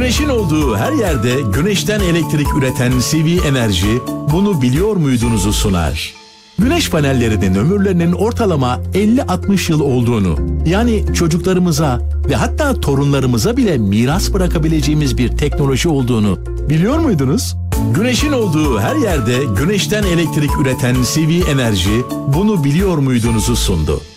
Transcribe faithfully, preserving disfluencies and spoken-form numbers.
Güneşin olduğu her yerde güneşten elektrik üreten C V Enerji bunu biliyor muydunuzu sunar. Güneş panellerinin ömürlerinin ortalama elli altmış yıl olduğunu, yani çocuklarımıza ve hatta torunlarımıza bile miras bırakabileceğimiz bir teknoloji olduğunu biliyor muydunuz? Güneşin olduğu her yerde güneşten elektrik üreten C V Enerji bunu biliyor muydunuzu sundu.